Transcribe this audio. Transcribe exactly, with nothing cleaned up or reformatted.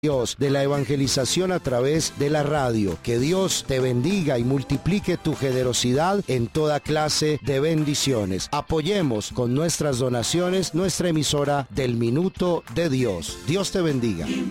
Dios, de la evangelización a través de la radio. Que Dios te bendiga y multiplique tu generosidad en toda clase de bendiciones. Apoyemos con nuestras donaciones nuestra emisora del Minuto de Dios. Dios te bendiga.